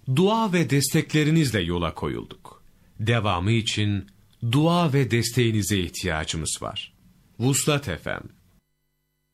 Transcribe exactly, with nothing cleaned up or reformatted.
Dua ve desteklerinizle yola koyulduk. Devamı için dua ve desteğinize ihtiyacımız var. Vuslat Efem